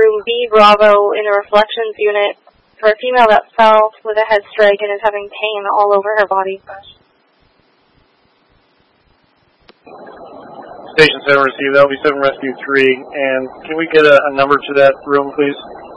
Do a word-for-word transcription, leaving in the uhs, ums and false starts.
room B Bravo in the reflections unit for a female that fell with a head strike and is having pain all over her body. Station seven received, L B seven Rescue three, and can we get a, a number to that room, please?